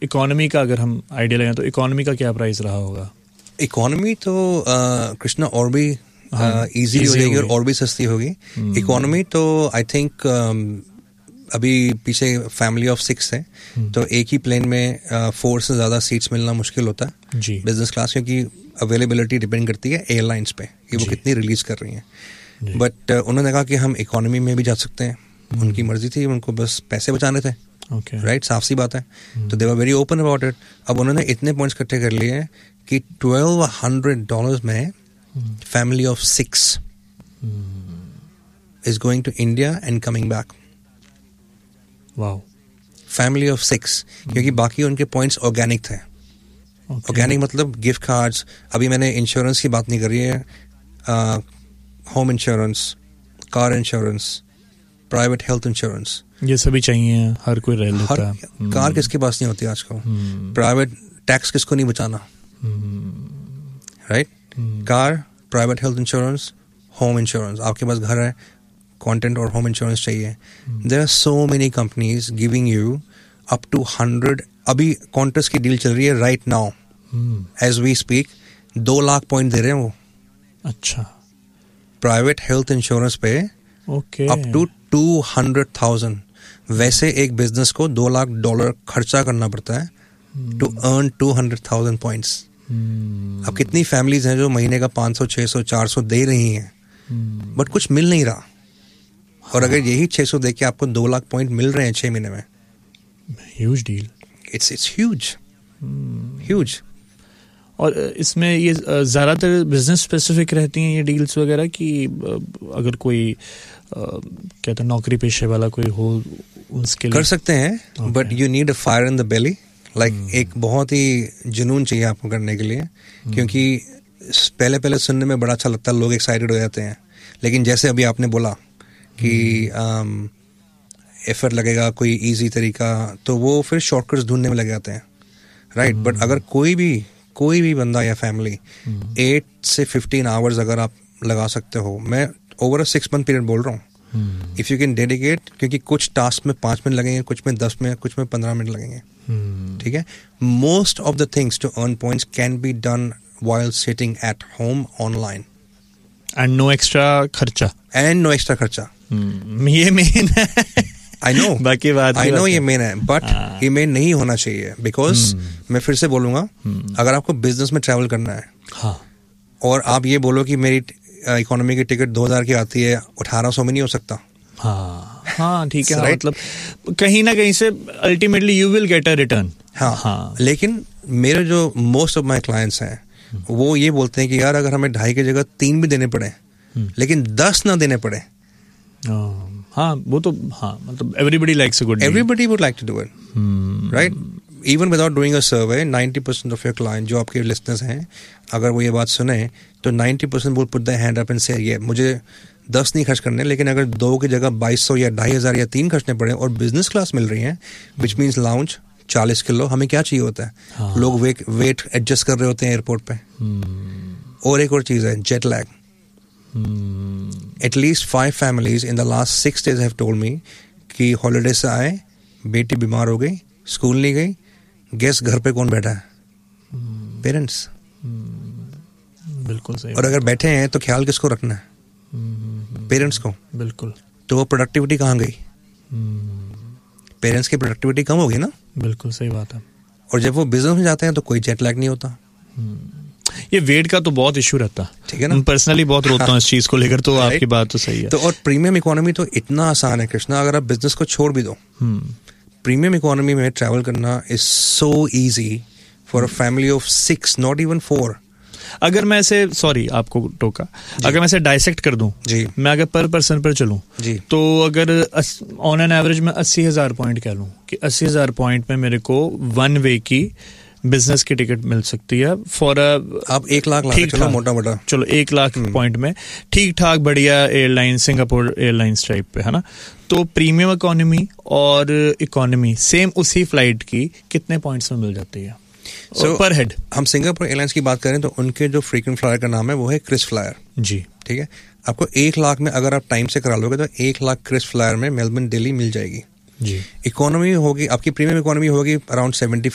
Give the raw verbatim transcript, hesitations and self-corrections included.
Economy का अगर हम आइडिया लगाएं तो इकोनॉमी का क्या प्राइस रहा होगा? इकोनॉमी तो कृष्णा और भी इजी हो जाएगी और और भी सस्ती होगी. इकोनॉमी तो आई थिंक अभी पीछे फैमिली ऑफ सिक्स है तो एक ही प्लेन में फोर से ज़्यादा सीट्स मिलना मुश्किल होता है बिजनेस क्लास, क्योंकि अवेलेबिलिटी डिपेंड करती है एयरलाइंस पे कि वो कितनी रिलीज कर रही हैं. बट uh, उन्होंने कहा कि हम इकोनॉमी में भी जा सकते हैं. उनकी मर्जी थी, उनको बस पैसे बचाने थे. okay. Right right? साफ सी बात है. तो दे were very open about it. अब उन्होंने इतने पॉइंट्स इकट्ठे कर लिए हैं कि ट्वेल्व हंड्रेड डॉलर्स में family of six is going to India and coming back. Wow. Family of six, क्योंकि बाकी उनके पॉइंट्स ऑर्गेनिक थे. Organic okay. मतलब गिफ्ट कार्ड्स. अभी मैंने इंश्योरेंस की बात नहीं करी है. Home insurance, car insurance, private health insurance, ये सभी चाहिए. हर कोई रह लेता है. कार किसके पास नहीं होती आजकल. प्राइवेट टैक्स किसको नहीं बचाना. Right. Car, private health insurance, home insurance. आपके पास घर है, कंटेंट और होम इंश्योरेंस चाहिए. There are so many companies giving you up two hundred. अभी कॉन्टेस्ट की डील चल रही है right now as we speak. दो लाख पॉइंट दे रहे हैं वो. अच्छा. प्राइवेट हेल्थ इंश्योरेंस पे okay up to two hundred thousand. वैसे एक बिजनेस को दो लाख डॉलर खर्चा करना पड़ता है to earn two hundred thousand points. अब कितनी फैमिलीज हैं जो महीने का पाँच सौ, छह सौ, चार सौ दे रही हैं बट कुछ मिल नहीं रहा. और अगर यही छह सौ दे के आपको दो लाख पॉइंट मिल रहे हैं छह महीने में, huge deal. It's it's huge huge. और इसमें ये ज़्यादातर बिजनेस स्पेसिफिक रहती हैं ये डील्स वगैरह कि अगर कोई कहते हैं नौकरी पेशे वाला कोई हो उसके लिए कर सकते हैं. But you need a fire in the belly. Like एक बहुत ही जुनून चाहिए आपको करने के लिए. hmm. क्योंकि पहले पहले सुनने में बड़ा अच्छा लगता है, लोग एक्साइटेड हो जाते हैं. लेकिन जैसे अभी आपने बोला कि एफर्ट hmm. um, लगेगा, कोई इजी तरीका, तो वो फिर शॉर्टकट्स ढूंढने में लग जाते हैं. राइट. बट अगर कोई भी कोई भी बंदा या फैमिली एट से फिफ्टीन आवर्स अगर आप लगा सकते हो, मैं over a six month period बोल रहा हूँ, इफ यू कैन डेडिकेट, क्योंकि कुछ टास्क में पाँच मिनट लगेंगे, कुछ में दस मिनट, कुछ में पंद्रह मिनट लगेंगे. ठीक है. Most of the things to earn points can be done while sitting at home online. And no extra खर्चा. And no extra खर्चा. hmm. ये मेन है. I know. बाकी बात I know ये मेन है, but ये मेन नहीं होना चाहिए. Because hmm. मैं फिर से बोलूँगा, hmm. अगर आपको बिजनेस में ट्रैवल करना है, हाँ. और आप ये बोलो कि मेरी इकोनॉमी की टिकट दो हजार की आती है, अठारह सौ में नहीं हो सकता. हाँ हाँ ठीक है. right? मतलब कहीं ना कहीं से ultimately you will get a return. हाँ हाँ. लेकिन मेरे जो मोस्ट ऑफ माई क्लाइंट्स हैं वो ये बोलते हैं कि यार अगर हमें ढाई की जगह तीन भी देने पड़े लेकिन दस ना देने पड़े. हाँ वो तो हाँ मतलब everybody likes a good deal. Everybody would like to do it. Right. Even without doing a survey, ninety percent of your client जो आपके लिसनर्स हैं, अगर वो ये बात सुने तो ninety percent will put the hand up and से ये मुझे दस नहीं खर्च करने, लेकिन अगर दो की जगह बाईस सौ या ढाई हजार या तीन खर्चने पड़े और बिजनेस क्लास मिल रही है, विच मीन्स लाउंज चालीस किलो, हमें क्या चाहिए होता है. हाँ. लोग वे, वेट एडजस्ट कर रहे होते हैं एयरपोर्ट पे. hmm. और एक और चीज है, jet lag. At least five families in the last six days have told me कि हॉलीडे से आए, बेटी बीमार हो गई, स्कूल नहीं गई, गेस्ट घर पे कौन बैठा है? पेरेंट्स. hmm. बिल्कुल सही. और अगर बैठे हैं तो ख्याल किसको रखना है? पेरेंट्स को. बिल्कुल. तो वो प्रोडक्टिविटी कहाँ गई? पेरेंट्स की प्रोडक्टिविटी कम होगी ना. बिल्कुल सही बात है. और जब वो बिजनेस में जाते हैं तो कोई जेट लैग नहीं होता. ये वेट का तो बहुत इशू रहता है. ठीक है ना. पर्सनली बहुत रोता हूँ इस चीज को लेकर. तो आपकी बात तो सही है. तो और प्रीमियम इकोनॉमी तो इतना आसान है कृष्णा, अगर आप बिजनेस को छोड़ भी दो, प्रीमियम इकोनॉमी में ट्रैवल करना is so easy for a family of six, not even four. अगर मैं ऐसे सॉरी आपको टोका, अगर मैं ऐसे डाइसेक्ट कर दूं, जी, मैं अगर पर पर्सन पर चलूं जी, तो अगर ऑन एन एवरेज में अस्सी हजार पॉइंट कह लूं कि अस्सी हजार पॉइंट में मेरे को वन वे की बिजनेस की टिकट मिल सकती है फॉर अ, आप एक लाख ला चलो मोटा मोटा चलो एक लाख पॉइंट में ठीक ठाक बढ़िया एयरलाइन, सिंगापुर एयरलाइंस टाइप पे, है ना. तो प्रीमियम इकोनॉमी और इकोनॉमी सेम उसी फ्लाइट की कितने पॉइंट्स में मिल जाती है so, पर हेड? हम सिंगापुर एयरलाइंस की बात करें तो उनके जो फ्रीक्वेंट फ्लायर का नाम है वो है क्रिस फ्लायर. जी ठीक है. आपको एक लाख में अगर आप टाइम से करा लोगे तो एक लाख क्रिस फ्लायर में मेलबर्न दिल्ली मिल जाएगी. जी. इकोनॉमी होगी आपकी, प्रीमियम इकोनॉमी होगी अराउंड सेवेंटी